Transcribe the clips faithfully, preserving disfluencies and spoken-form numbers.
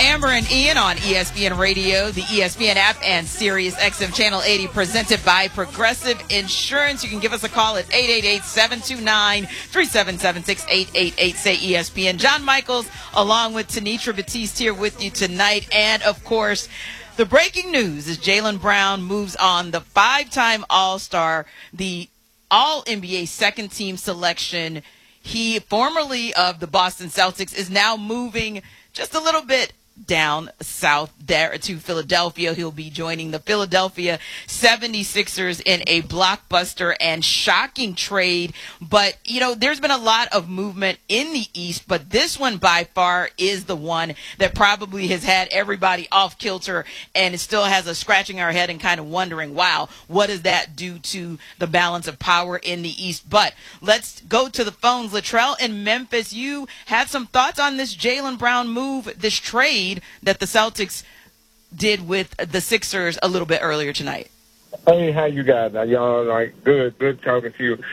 Amber and Ian on E S P N Radio, the E S P N app, and Sirius X M Channel eighty, presented by Progressive Insurance. You can give us a call at eight eight eight, seven two nine, three seven seven six, eight eight eight, say E S P N. John Michaels, along with Tanitra Batiste, here with you tonight. And, of course, the breaking news is Jaylen Brown moves on, the five-time All-Star, the All-N B A second-team selection. He, formerly of the Boston Celtics, is now moving just a little bit down south there to Philadelphia. He'll be joining the Philadelphia seventy-sixers in a blockbuster and shocking trade. But, you know, there's been a lot of movement in the East, but this one by far is the one that probably has had everybody off kilter, and it still has us scratching our head and kind of wondering, wow, what does that do to the balance of power in the East? But let's go to the phones. Latrell in Memphis, you had some thoughts on this Jaylen Brown move, this trade that the Celtics did with the Sixers a little bit earlier tonight. Hey, how you guys? Are y'all like good? Good talking to you.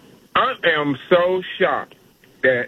I am so shocked that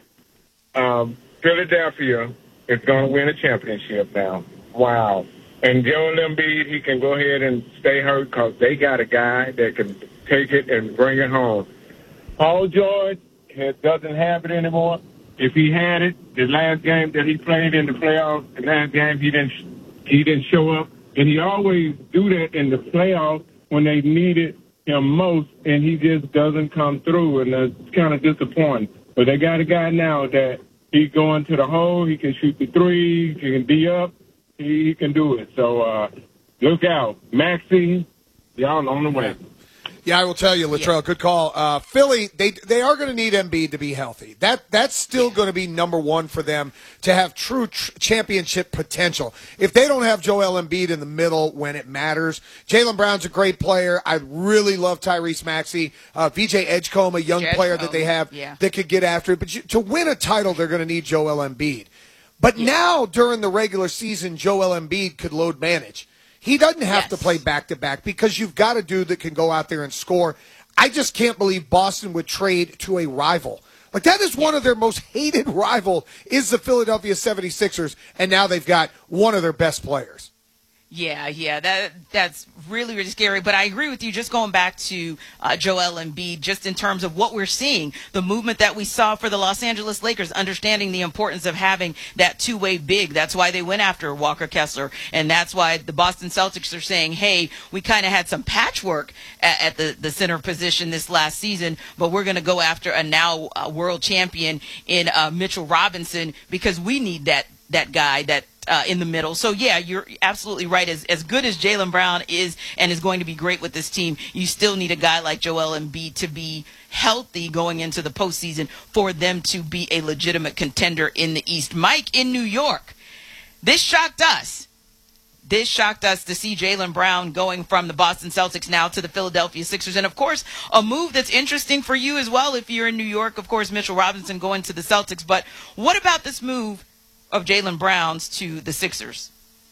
um, Philadelphia is going to win a championship now. Wow. And Joel Embiid, he can go ahead and stay hurt because they got a guy that can take it and bring it home. Paul George doesn't have it anymore. If he had it, the last game that he played in the playoffs, the last game he didn't he didn't show up, and he always do that in the playoffs when they needed him most, and he just doesn't come through, and it's kind of disappointing. But they got a guy now that he go into the hole, he can shoot the three, he can be up, he, he can do it. So uh, look out, Maxey, y'all on the way. Yeah, I will tell you, Latrell, yeah. Good call. Uh, Philly, they they are going to need Embiid to be healthy. That That's still yeah. going to be number one for them to have true tr- championship potential. If they don't have Joel Embiid in the middle when it matters, Jaylen Brown's a great player. I really love Tyrese Maxey. Uh, V J Edgecombe, a young Edgecombe. player that they have yeah. that could get after it. But you, to win a title, they're going to need Joel Embiid. But yeah. now, during the regular season, Joel Embiid could load manage. He doesn't have yes. to play back-to-back because you've got a dude that can go out there and score. I just can't believe Boston would trade to a rival. Like, that is one of their most hated rival is the Philadelphia seventy-sixers, and now they've got one of their best players. Yeah, yeah, that that's really, really scary. But I agree with you, just going back to uh, Joel Embiid, just in terms of what we're seeing, the movement that we saw for the Los Angeles Lakers, understanding the importance of having that two-way big. That's why they went after Walker Kessler, and that's why the Boston Celtics are saying, hey, we kind of had some patchwork at, at the, the center position this last season, but we're going to go after a now uh, world champion in uh, Mitchell Robinson because we need that that guy that Uh, in the middle. So, yeah, you're absolutely right. As as good as Jaylen Brown is and is going to be great with this team, you still need a guy like Joel Embiid to be healthy going into the postseason for them to be a legitimate contender in the East. Mike in New York, this shocked us. This shocked us to see Jaylen Brown going from the Boston Celtics now to the Philadelphia Sixers. And, of course, a move that's interesting for you as well if you're in New York. Of course, Mitchell Robinson going to the Celtics. But what about this move of Jaylen Brown's to the Sixers?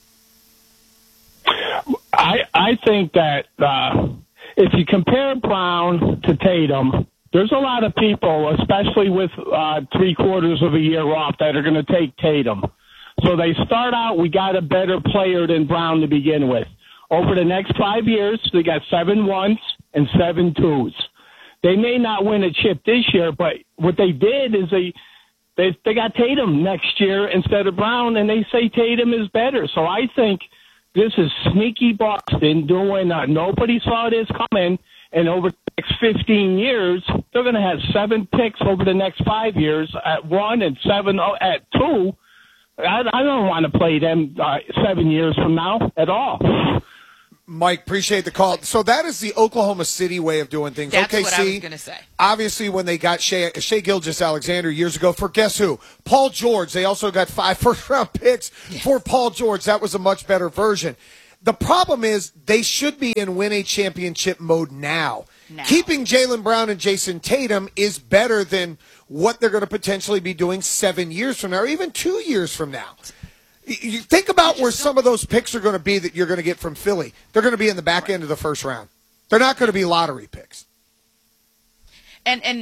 I I think that uh, if you compare Brown to Tatum, there's a lot of people, especially with uh, three quarters of a year off, that are going to take Tatum. So they start out, we got a better player than Brown to begin with. Over the next five years, they got seven ones and seven twos. They may not win a chip this year, but what they did is they They they got Tatum next year instead of Brown, and they say Tatum is better. So I think this is sneaky Boston doing uh, nobody saw this coming, and over the next fifteen years, they're going to have seven picks over the next five years at one and seven at two. I, I don't want to play them uh, seven years from now at all. Mike, appreciate the call. So that is the Oklahoma City way of doing things. That's O K C, what I was going to say. Obviously, when they got Shea, Shea Gilgeous-Alexander years ago for guess who? Paul George. They also got five first-round picks yes. for Paul George. That was a much better version. The problem is they should be in win a championship mode now. now. Keeping Jaylen Brown and Jason Tatum is better than what they're going to potentially be doing seven years from now or even two years from now. You think about where some of those picks are going to be that you're going to get from Philly. They're going to be in the back end of the first round. They're not going to be lottery picks. And and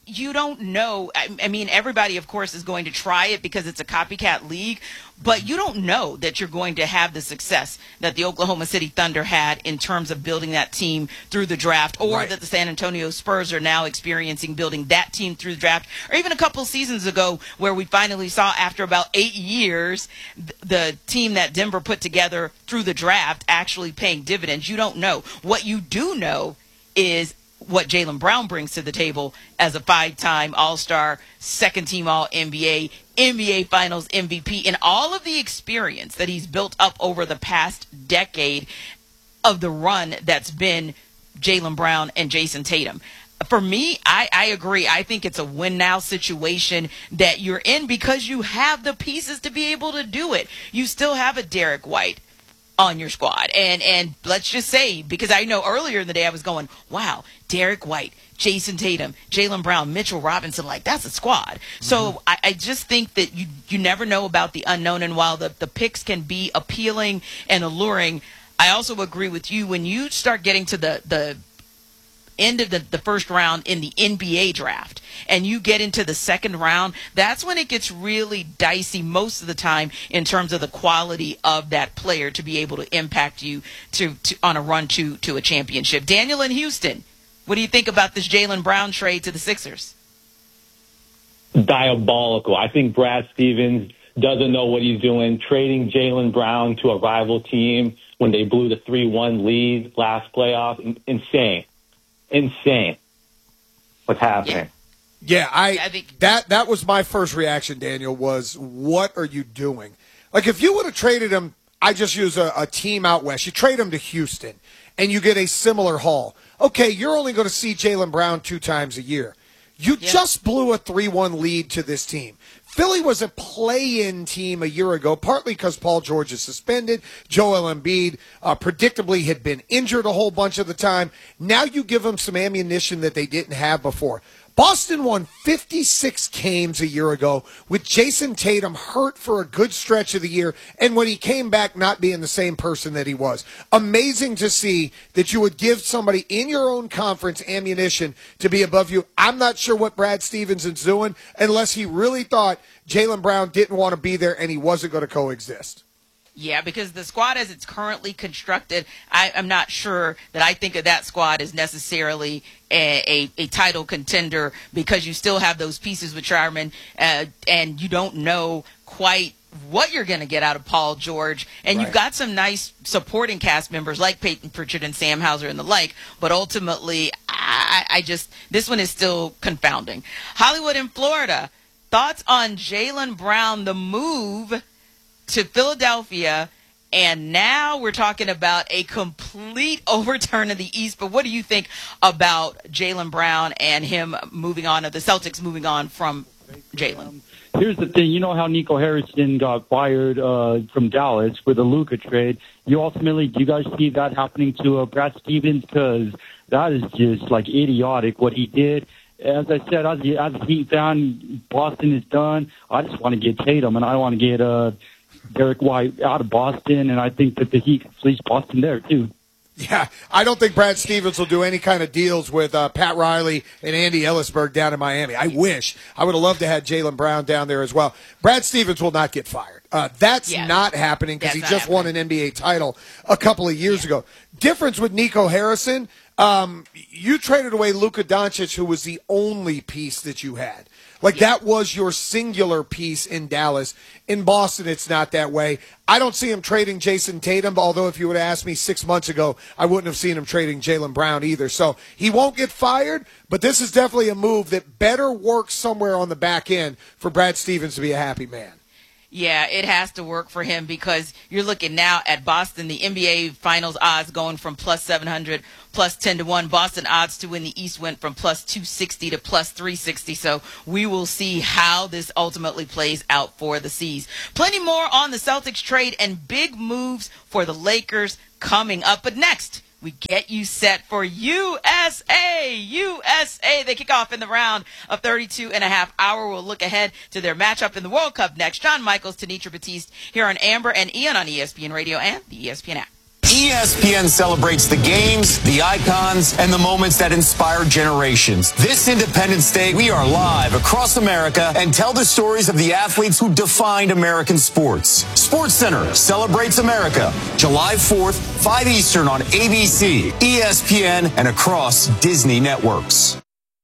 you don't know. I, I mean, everybody, of course, is going to try it because it's a copycat league, but you don't know that you're going to have the success that the Oklahoma City Thunder had in terms of building that team through the draft, or right. that the San Antonio Spurs are now experiencing building that team through the draft, or even a couple seasons ago where we finally saw, after about eight years, the team that Denver put together through the draft actually paying dividends. You don't know. What you do know is what Jaylen Brown brings to the table as a five-time All-Star, second-team All-N B A, N B A Finals M V P, and all of the experience that he's built up over the past decade of the run that's been Jaylen Brown and Jason Tatum. For me, I, I agree. I think it's a win-now situation that you're in because you have the pieces to be able to do it. You still have a Derek White on your squad. And and let's just say, because I know earlier in the day I was going, wow, Derek White, Jason Tatum, Jaylen Brown, Mitchell Robinson, like that's a squad. Mm-hmm. So I, I just think that you you never know about the unknown. And while the, the picks can be appealing and alluring, I also agree with you when you start getting to the the end of the, the first round in the N B A draft and you get into the second round, that's when it gets really dicey most of the time in terms of the quality of that player to be able to impact you to, to on a run to to a championship. Daniel in Houston, what do you think about this Jaylen Brown trade to the Sixers? Diabolical. I think Brad Stevens doesn't know what he's doing, trading Jaylen Brown to a rival team when they blew the three one lead last playoff. Insane. Insane what's happening. Yeah, yeah I, I think that that was my first reaction, Daniel, was what are you doing? Like, if you would have traded him, I just use a, a team out west. You trade him to Houston, and you get a similar haul. Okay, you're only going to see Jaylen Brown two times a year. You yeah. just blew a three one lead to this team. Philly was a play-in team a year ago, partly because Paul George is suspended. Joel Embiid uh, predictably had been injured a whole bunch of the time. Now you give them some ammunition that they didn't have before. Boston won fifty-six games a year ago with Jason Tatum hurt for a good stretch of the year, and when he came back, not being the same person that he was. Amazing to see that you would give somebody in your own conference ammunition to be above you. I'm not sure what Brad Stevens is doing unless he really thought Jaylen Brown didn't want to be there and he wasn't going to coexist. Yeah, because the squad as it's currently constructed, I, I'm not sure that I think of that squad as necessarily a, a, a title contender because you still have those pieces with Charmin, uh, and you don't know quite what you're going to get out of Paul George. And right. you've got some nice supporting cast members like Peyton Pritchard and Sam Hauser and the like, but ultimately, I, I just this one is still confounding. Hollywood in Florida, thoughts on Jaylen Brown, the move to Philadelphia, and now we're talking about a complete overturn of the East. But what do you think about Jaylen Brown and him moving on, or the Celtics moving on from Jaylen? Here's the thing. You know how Nico Harrison got fired uh, from Dallas with the Luka trade? You ultimately, do you guys see that happening to uh, Brad Stevens? Because that is just, like, idiotic what he did. As I said, as, as a Heat fan, Boston is done. I just want to get Tatum, and I want to get uh, – Derek White out of Boston, and I think that the Heat can fleece Boston there, too. Yeah, I don't think Brad Stevens will do any kind of deals with uh, Pat Riley and Andy Ellisberg down in Miami. I wish. I would have loved to have Jaylen Brown down there as well. Brad Stevens will not get fired. Uh, that's yeah. not happening because he just happening. won an N B A title a couple of years yeah. ago. Difference with Nico Harrison, um, you traded away Luka Doncic, who was the only piece that you had. Like, yeah. that was your singular piece in Dallas. In Boston, it's not that way. I don't see him trading Jason Tatum, although if you would have asked me six months ago, I wouldn't have seen him trading Jaylen Brown either. So he won't get fired, but this is definitely a move that better works somewhere on the back end for Brad Stevens to be a happy man. Yeah, it has to work for him because you're looking now at Boston, the N B A Finals odds going from plus seven hundred, plus ten to one. Boston odds to win the East went from plus two sixty to plus three sixty. So we will see how this ultimately plays out for the C's. Plenty more on the Celtics trade and big moves for the Lakers coming up. But next, we get you set for U S A. U S A, they kick off in the round of thirty-two and a half hour. We'll look ahead to their matchup in the World Cup next. John Michaels, Tanitra Batiste here on Amber and Ian on E S P N Radio and the E S P N app. E S P N celebrates the games, the icons, and the moments that inspire generations. This Independence Day, we are live across America and tell the stories of the athletes who defined American sports. SportsCenter celebrates America, July fourth, five Eastern on A B C, E S P N, and across Disney networks.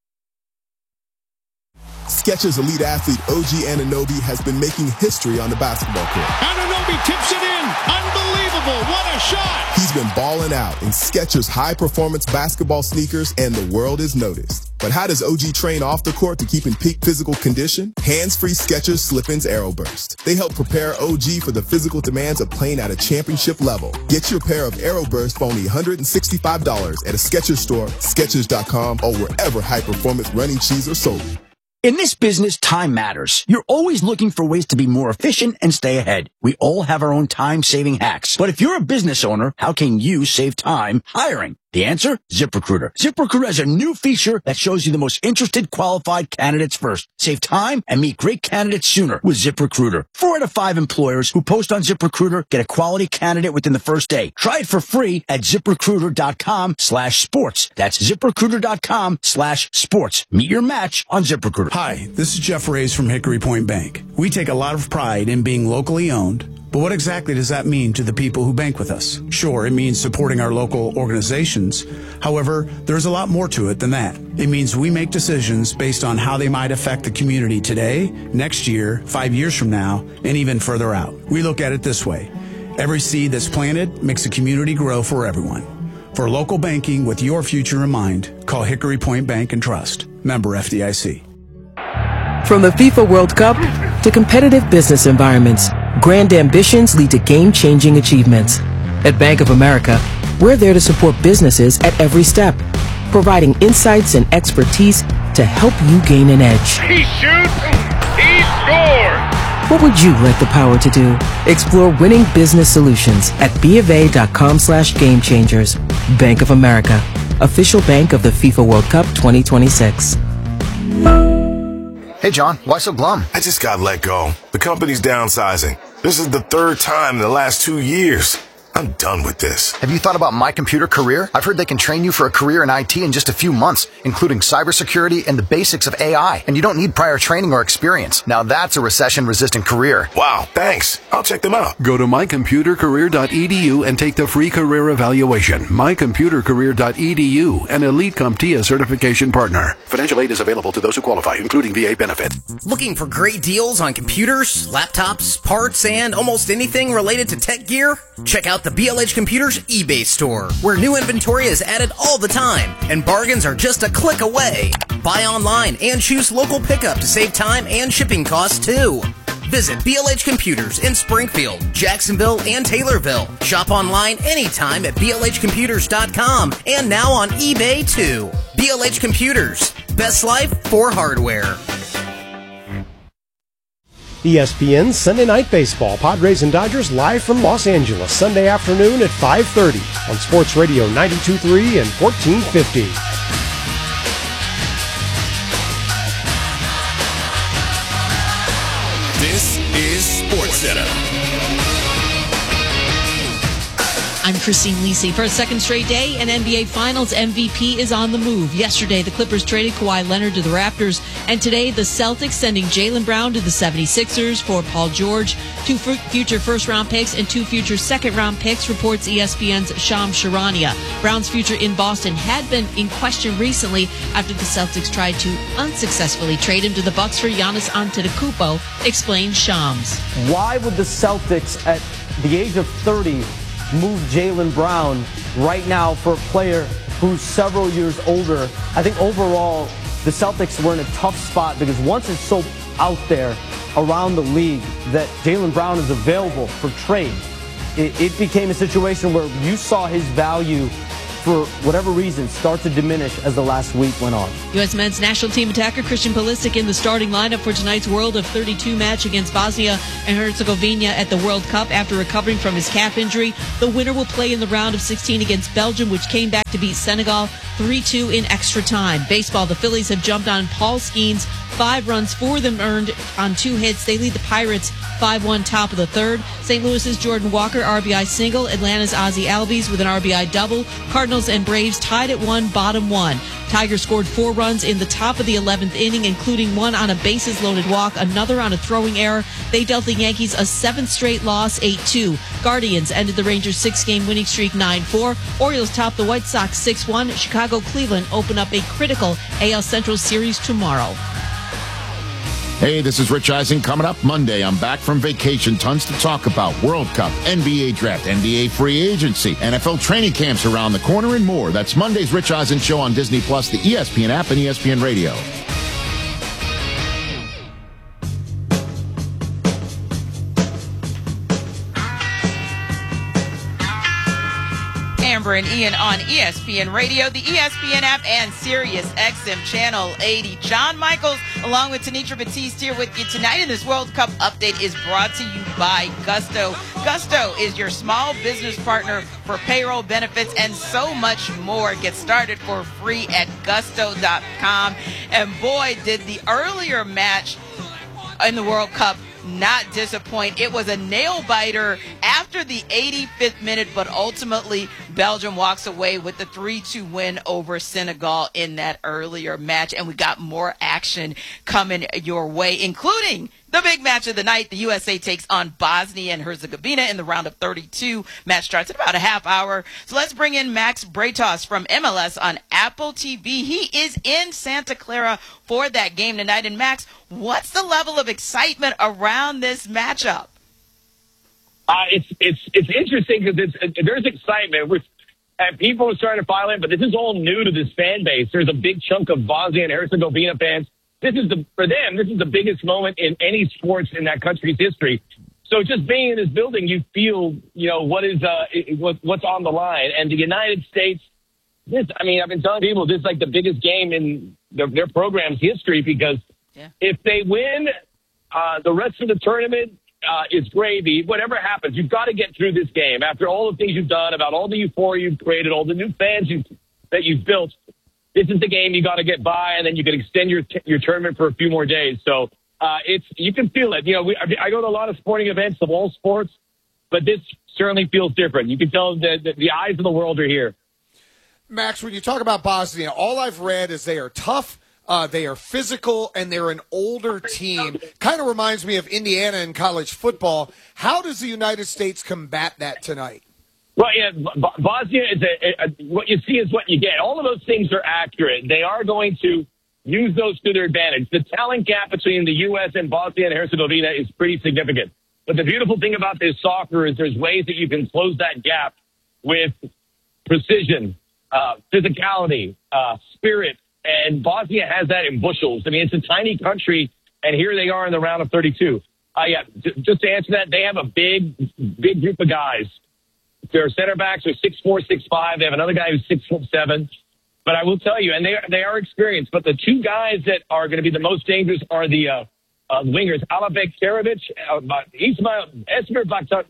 Skechers elite athlete O G Anunoby has been making history on the basketball court. Anunoby tips it in. Unbelievable. What a shot. He's been balling out in Skechers high-performance basketball sneakers, and the world has noticed. But how does O G train off the court to keep in peak physical condition? Hands-free Skechers Slip-ins Aeroburst. They help prepare O G for the physical demands of playing at a championship level. Get your pair of Aeroburst for only one hundred sixty-five dollars at a Skechers store, Skechers dot com, or wherever high-performance running shoes are sold. In this business, time matters. You're always looking for ways to be more efficient and stay ahead. We all have our own time-saving hacks. But if you're a business owner, how can you save time hiring? The answer? ZipRecruiter. ZipRecruiter has a new feature that shows you the most interested qualified candidates first. Save time and meet great candidates sooner with ZipRecruiter. Four out of five employers who post on ZipRecruiter get a quality candidate within the first day. Try it for free at ZipRecruiter.com slash sports. That's ZipRecruiter.com slash sports. Meet your match on ZipRecruiter. Hi, this is Jeff Reyes from Hickory Point Bank. We take a lot of pride in being locally owned. But what exactly does that mean to the people who bank with us? Sure, it means supporting our local organizations. However, there's a lot more to it than that. It means we make decisions based on how they might affect the community today, next year, five years from now, and even further out. We look at it this way. Every seed that's planted makes the community grow for everyone. For local banking with your future in mind, call Hickory Point Bank and Trust. Member F D I C. From the FIFA World Cup to competitive business environments, grand ambitions lead to game-changing achievements. At Bank of America, we're there to support businesses at every step, providing insights and expertise to help you gain an edge. He shoots. He scores. What would you like the power to do? Explore winning business solutions at BofA.com slash game changers. Bank of America, official bank of the FIFA World Cup twenty twenty-six. Hey, John, why so glum? I just got let go. The company's downsizing. This is the third time in the last two years. I'm done with this. Have you thought about My Computer Career? I've heard they can train you for a career in I T in just a few months, including cybersecurity and the basics of A I. And you don't need prior training or experience. Now that's a recession-resistant career. Wow, thanks. I'll check them out. Go to my computer career dot e d u and take the free career evaluation. my computer career dot e d u, an Elite CompTIA certification partner. Financial aid is available to those who qualify, including V A benefit. Looking for great deals on computers, laptops, parts, and almost anything related to tech gear? Check out the B L H Computers eBay store, where new inventory is added all the time, and bargains are just a click away. Buy online and choose local pickup to save time and shipping costs too. Visit B L H Computers in Springfield, Jacksonville, and Taylorville. Shop online anytime at B L H computers dot com and now on eBay too. B L H Computers, best life for hardware. E S P N Sunday Night Baseball. Padres and Dodgers live from Los Angeles, Sunday afternoon at five thirty on Sports Radio ninety-two point three and fourteen fifty. This is SportsCenter. I'm Christine Lisi. For a second straight day, an N B A Finals M V P is on the move. Yesterday, the Clippers traded Kawhi Leonard to the Raptors, and today the Celtics sending Jaylen Brown to the seventy-sixers for Paul George, two future first-round picks and two future second-round picks, reports E S P N's Shams Charania. Brown's future in Boston had been in question recently after the Celtics tried to unsuccessfully trade him to the Bucks for Giannis Antetokounmpo, explains Shams. Why would the Celtics, at the age of thirty, move Jaylen Brown right now for a player who's several years older? I think overall the Celtics were in a tough spot because once it's so out there around the league that Jaylen Brown is available for trade, it, it became a situation where you saw his value, for whatever reason, start to diminish as the last week went on. U S men's national team attacker Christian Pulisic in the starting lineup for tonight's World of thirty-two match against Bosnia and Herzegovina at the World Cup after recovering from his calf injury. The winner will play in the round of sixteen against Belgium, which came back to beat Senegal three two in extra time. Baseball, the Phillies have jumped on Paul Skeens Five runs for them earned on two hits. They lead the Pirates five one top of the third. Saint Louis's Jordan Walker R B I single. Atlanta's Ozzie Albies with an R B I double. Cardinals and Braves tied at one, bottom one. Tigers scored four runs in the top of the eleventh inning, including one on a bases-loaded walk, another on a throwing error. They dealt the Yankees a seventh straight loss, eight two. Guardians ended the Rangers' six-game winning streak, nine four. Orioles topped the White Sox six one. Chicago-Cleveland open up a critical A L Central series tomorrow. Hey, this is Rich Eisen. Coming up Monday, I'm back from vacation. Tons to talk about. World Cup, N B A Draft, N B A Free Agency, N F L training camps around the corner, and more. That's Monday's Rich Eisen Show on Disney Plus, the E S P N app, and E S P N Radio. Amber and Ian on E S P N Radio, the E S P N app, and Sirius X M Channel eighty. John Michaels, along with Tanitra Batiste, here with you tonight. And this World Cup update is brought to you by Gusto. Gusto is your small business partner for payroll, benefits, and so much more. Get started for free at gusto dot com. And boy, did the earlier match in the World Cup not disappoint. It was a nail-biter after the eighty-fifth minute, but ultimately Belgium walks away with the three two win over Senegal in that earlier match. And we got more action coming your way, including the big match of the night. The U S A takes on Bosnia and Herzegovina in the round of thirty-two. Match starts in about a half hour. So let's bring in Max Bretos from M L S on Apple T V. He is in Santa Clara for that game tonight. And Max, what's the level of excitement around this matchup? Uh, it's it's it's interesting because it's there's excitement. We're, and people are starting to file in, but this is all new to this fan base. There's a big chunk of Bosnia and Herzegovina fans. This is the for them. This is the biggest moment in any sports in that country's history. So just being in this building, you feel you know what is uh what, what's on the line. And the United States, this I mean I've been telling people this is like the biggest game in their, their program's history because yeah. if they win, uh, the rest of the tournament uh, is gravy. Whatever happens, you've got to get through this game after all the things you've done, about all the euphoria you've created, all the new fans you that you've built. This is the game you got to get by, and then you can extend your t- your tournament for a few more days. So uh, it's you can feel it. You know, we, I go to a lot of sporting events of all sports, but this certainly feels different. You can tell that the, the eyes of the world are here. Max, when you talk about Bosnia, all I've read is they are tough, uh, they are physical, and they're an older team. Kind of reminds me of Indiana in college football. How does the United States combat that tonight? Well, yeah, B- Bosnia is a, a, what you see is what you get. All of those things are accurate. They are going to use those to their advantage. The talent gap between the U S and Bosnia and Herzegovina is pretty significant. But the beautiful thing about this soccer is there's ways that you can close that gap with precision, uh, physicality, uh, spirit. And Bosnia has that in bushels. I mean, it's a tiny country, and here they are in the round of thirty-two. Uh, yeah, j- just to answer that, they have a big, big group of guys. Their center backs are six four, six five. They have another guy who's six foot seven. But I will tell you, and they are, they are experienced. But the two guys that are going to be the most dangerous are the uh, uh, wingers, Alabek Terevic, uh, Ismail Esmer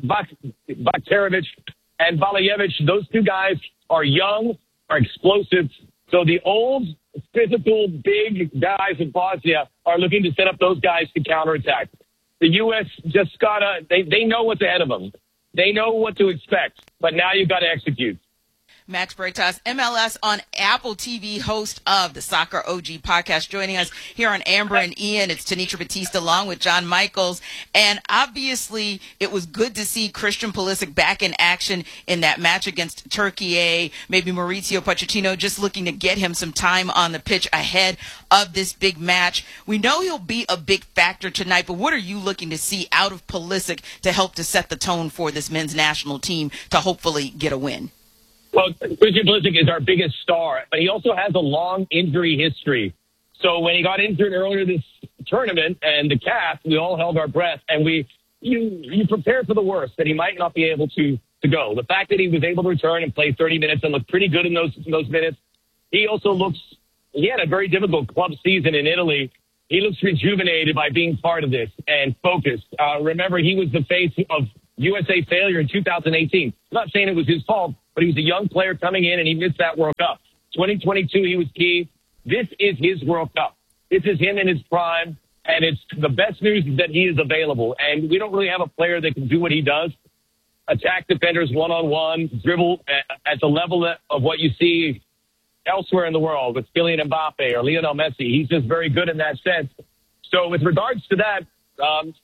Bakterevic, and Balajevic. Those two guys are young, are explosive. So the old, physical, big guys in Bosnia are looking to set up those guys to counterattack. The U S just gotta, they, they know what's ahead of them. They know what to expect, but now you've got to execute. Max Bretos, M L S on Apple T V, host of the Soccer O G podcast, joining us here on Amber and Ian. It's Tanitra Batiste along with John Michaels. And obviously, it was good to see Christian Pulisic back in action in that match against Turkey. Maybe Mauricio Pochettino just looking to get him some time on the pitch ahead of this big match. We know he'll be a big factor tonight, but what are you looking to see out of Pulisic to help to set the tone for this men's national team to hopefully get a win? Well, Christian Pulisic is our biggest star, but he also has a long injury history. So when he got injured earlier this tournament and the calf, we all held our breath, and we you you prepare for the worst, that he might not be able to to go. The fact that he was able to return and play thirty minutes and look pretty good in those in those minutes, he also looks. He had a very difficult club season in Italy. He looks rejuvenated by being part of this and focused. Uh, remember, he was the face of U S A failure in two thousand eighteen. I'm not saying it was his fault, but he was a young player coming in, and he missed that World Cup. twenty twenty-two, he was key. This is his World Cup. This is him in his prime, and it's the best news is that he is available. And we don't really have a player that can do what he does, attack defenders one-on-one, dribble at the level of what you see elsewhere in the world with Kylian Mbappe or Lionel Messi. He's just very good in that sense. So with regards to that, um,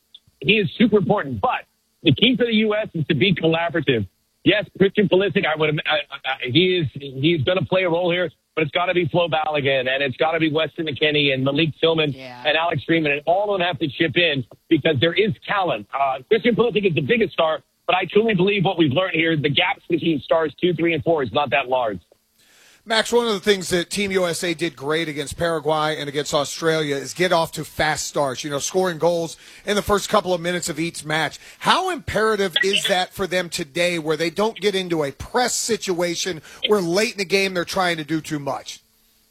he is super important. But the key for the U S is to be collaborative. Yes, Christian Pulisic, I would, I, I, he is he's going to play a role here, but it's got to be Flo Balogun, and it's got to be Weston McKennie and Malik Tillman yeah. and Alex Freeman, and all of them have to chip in because there is talent. Uh, Christian Pulisic is the biggest star, but I truly believe what we've learned here, the gaps between stars two, three, and four is not that large. Max, one of the things that Team U S A did great against Paraguay and against Australia is get off to fast starts, you know, scoring goals in the first couple of minutes of each match. How imperative is that for them today where they don't get into a press situation where late in the game they're trying to do too much?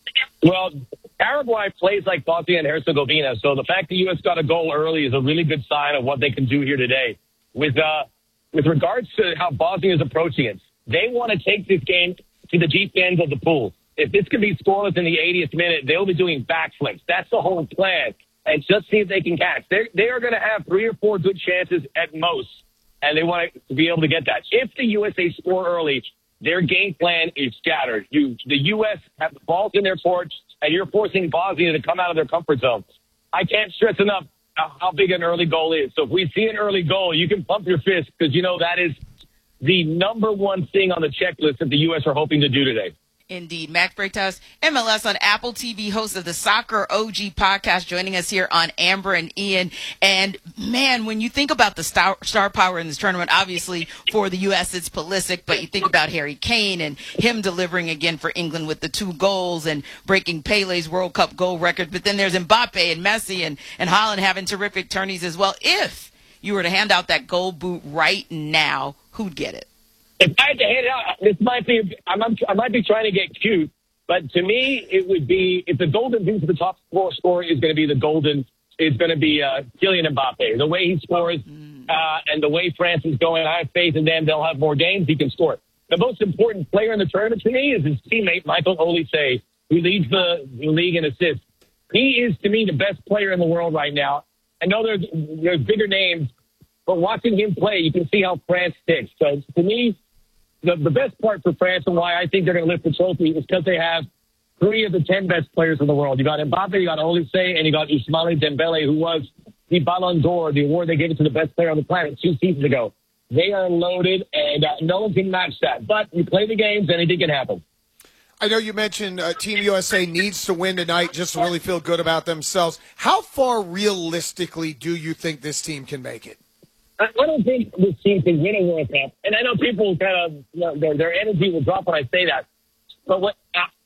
Well, Paraguay plays like Bosnia and Herzegovina, so the fact that U S got a goal early is a really good sign of what they can do here today. With, uh, with regards to how Bosnia is approaching it, they want to take this game to the deep end of the pool. If this can be scoreless in the eightieth minute, they'll be doing backflips. That's the whole plan. And just see if they can catch. They're, they are going to have three or four good chances at most, and they want to be able to get that. If the U S A score early, their game plan is scattered. You, the U S have the balls in their court, and you're forcing Bosnia to come out of their comfort zone. I can't stress enough how, how big an early goal is. So if we see an early goal, you can pump your fist because you know that is the number one thing on the checklist that the U S are hoping to do today. Indeed. Max Breakhouse, M L S on Apple T V, host of the Soccer O G podcast, joining us here on Amber and Ian. And, man, when you think about the star, star power in this tournament, obviously for the U S it's Pulisic, but you think about Harry Kane and him delivering again for England with the two goals and breaking Pele's World Cup goal record. But then there's Mbappe and Messi and, and Haaland having terrific tourneys as well. If you were to hand out that gold boot right now, who'd get it? If I had to hand it out, this might be, I'm, I might be trying to get cute, but to me, it would be, if the golden boot for the top score scorer is going to be the golden, it's going to be uh, Kylian Mbappe. The way he scores uh, and the way France is going, I have faith in them. They'll have more games. He can score. The most important player in the tournament to me is his teammate, Michael Olise, who leads the, the league in assists. He is, to me, the best player in the world right now. I know there's, there's bigger names, but watching him play, you can see how France ticks. So to me, The, the best part for France and why I think they're going to lift the trophy is because they have three of the ten best players in the world. You got Mbappe, you got Olise, and you got Ousmane Dembele, who was the Ballon d'Or, the award they gave it to the best player on the planet two seasons ago. They are loaded, and uh, no one can match that. But you play the games, anything can happen. I know you mentioned uh, Team U S A needs to win tonight just to really feel good about themselves. How far realistically do you think this team can make it? I don't think this team can win a World Cup. And I know people kind of, you know, their, their energy will drop when I say that. But what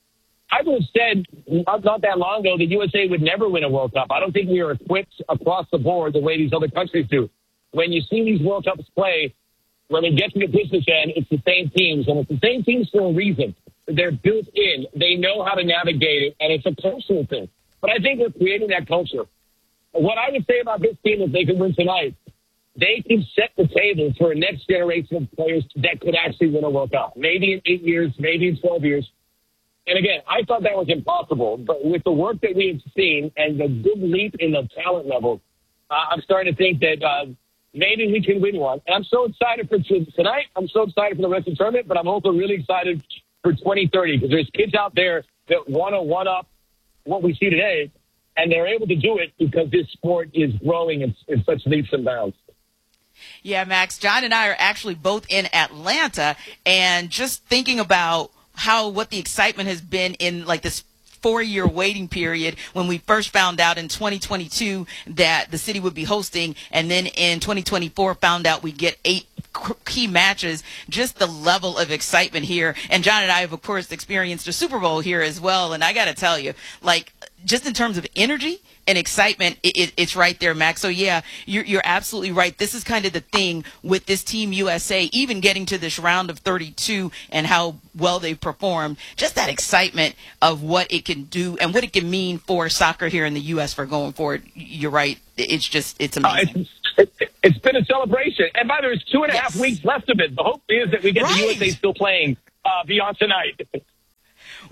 I would have said not, not that long ago, the U S A would never win a World Cup. I don't think we are equipped across the board the way these other countries do. When you see these World Cups play, when they get to the business end, it's the same teams. And it's the same teams for a reason. They're built in. They know how to navigate it, and it's a cultural thing. But I think we're creating that culture. What I would say about this team if they could win tonight, they can set the table for a next generation of players that could actually win a World Cup. Maybe in eight years, maybe in twelve years. And again, I thought that was impossible, but with the work that we have seen and the good leap in the talent level, uh, I'm starting to think that uh, maybe we can win one. And I'm so excited for tonight. I'm so excited for the rest of the tournament, but I'm also really excited for twenty thirty because there's kids out there that want to one-up what we see today, and they're able to do it because this sport is growing in, in such leaps and bounds. Yeah, Max, John and I are actually both in Atlanta, and just thinking about how what the excitement has been in like this four-year waiting period when we first found out in twenty twenty-two that the city would be hosting, and then in twenty twenty-four found out we get eight key matches, just the level of excitement here. And John and I have, of course, experienced a Super Bowl here as well, and I got to tell you, like, just in terms of energy and excitement, it, it, it's right there, Max. So, yeah, you're, you're absolutely right. This is kind of the thing with this Team U S A, even getting to this round of thirty-two and how well they've performed, just that excitement of what it can do and what it can mean for soccer here in the U S for going forward. You're right. It's just, it's amazing. Uh, it's, it, it's been a celebration. And by the way, there's two and a yes. half weeks left of it. The hope is that we get right. the U S A still playing uh, beyond tonight.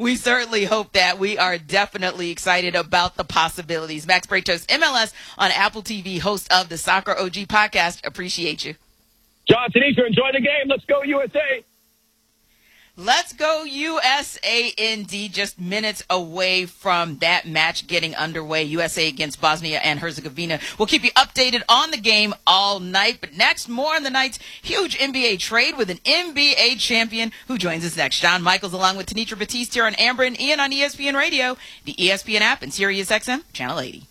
We certainly hope that. We are definitely excited about the possibilities. Max Bretos, M L S on Apple T V, host of the Soccer O G podcast. Appreciate you. John Tanisha, enjoy the game. Let's go U S A. Let's go U S A indeed. Just minutes away from that match getting underway. U S A against Bosnia and Herzegovina. We'll keep you updated on the game all night. But next, more on the night's huge N B A trade with an N B A champion who joins us next. John Michaels along with Tanitra Batiste here on Amber and Ian on E S P N Radio, the E S P N app, and Sirius X M Channel eighty.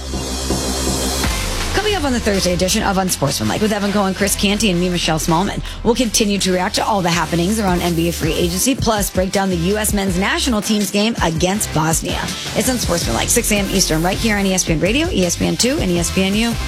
Coming up on the Thursday edition of Unsportsmanlike with Evan Cohen, Chris Canty, and me, Michelle Smallman. We'll continue to react to all the happenings around N B A free agency, plus break down the U S men's national team's game against Bosnia. It's Unsportsmanlike, six a.m. Eastern, right here on E S P N Radio, E S P N two, and E S P N U.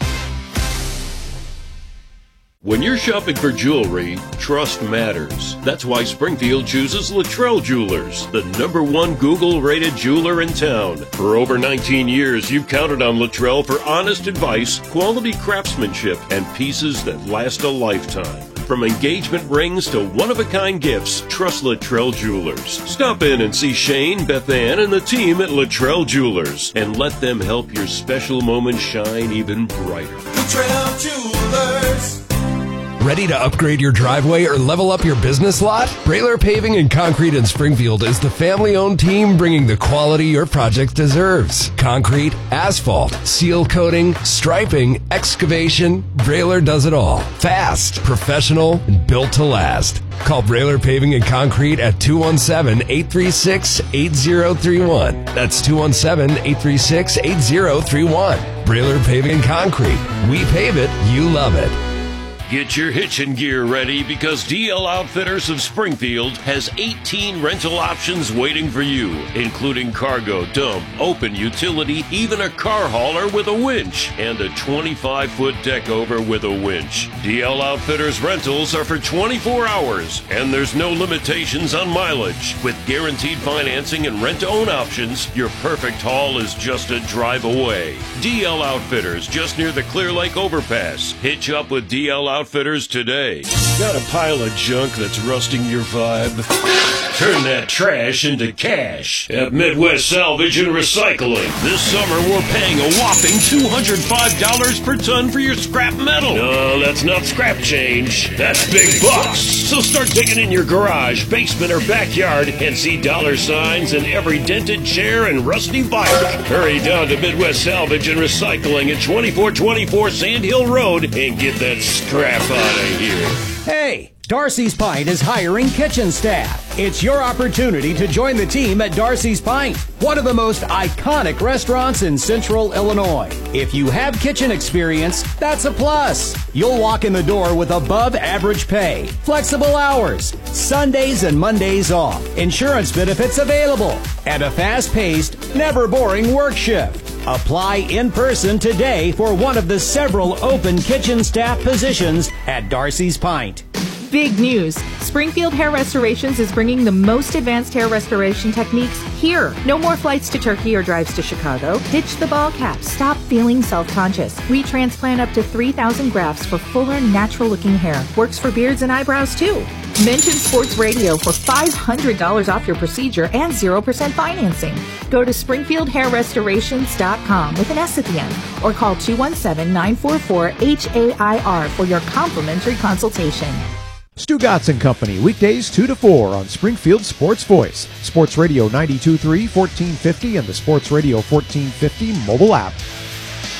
When you're shopping for jewelry, trust matters. That's why Springfield chooses Luttrell Jewelers, the number one Google-rated jeweler in town. For over nineteen years, you've counted on Luttrell for honest advice, quality craftsmanship, and pieces that last a lifetime. From engagement rings to one-of-a-kind gifts, trust Luttrell Jewelers. Stop in and see Shane, Beth Ann, and the team at Luttrell Jewelers, and let them help your special moments shine even brighter. Luttrell Jewelers. Ready to upgrade your driveway or level up your business lot? Brailer Paving and Concrete in Springfield is the family-owned team bringing the quality your project deserves. Concrete, asphalt, seal coating, striping, excavation, Brailer does it all. Fast, professional, and built to last. Call Brailer Paving and Concrete at two one seven, eight three six, eight zero three one. That's two one seven, eight three six, eight zero three one. Brailer Paving and Concrete. We pave it, you love it. Get your hitching gear ready because D L Outfitters of Springfield has eighteen rental options waiting for you, including cargo, dump, open utility, even a car hauler with a winch, and a twenty-five foot deck over with a winch. D L Outfitters rentals are for twenty-four hours, and there's no limitations on mileage. With guaranteed financing and rent-to-own options, your perfect haul is just a drive away. D L Outfitters, just near the Clear Lake Overpass. Hitch up with D L Outfitters today. Got a pile of junk that's rusting your vibe? Turn that trash into cash at Midwest Salvage and Recycling. This summer, we're paying a whopping two hundred five dollars per ton for your scrap metal. No, that's not scrap change. That's big bucks. So start digging in your garage, basement, or backyard and see dollar signs in every dented chair and rusty bike. Hurry down to Midwest Salvage and Recycling at twenty-four twenty-four Sand Hill Road and get that scrap out of here. Hey! Darcy's Pint is hiring kitchen staff. It's your opportunity to join the team at Darcy's Pint, one of the most iconic restaurants in Central Illinois. If you have kitchen experience, that's a plus. You'll walk in the door with above average pay, flexible hours, Sundays and Mondays off, insurance benefits available, and a fast-paced, never boring work shift. Apply in person today for one of the several open kitchen staff positions at Darcy's Pint. Big news! Springfield Hair Restorations is bringing the most advanced hair restoration techniques here. No more flights to Turkey or drives to Chicago. Ditch the ball cap. Stop feeling self-conscious. We transplant up to three thousand grafts for fuller, natural-looking hair. Works for beards and eyebrows, too. Mention Sports Radio for five hundred dollars off your procedure and zero percent financing. Go to springfield hair restorations dot com with an S at the end or call two one seven, nine four four, H A I R for your complimentary consultation. Stu Gatz and Company, weekdays two to four on Springfield Sports Voice, Sports Radio ninety-two point three, fourteen fifty, and the Sports Radio fourteen fifty mobile app.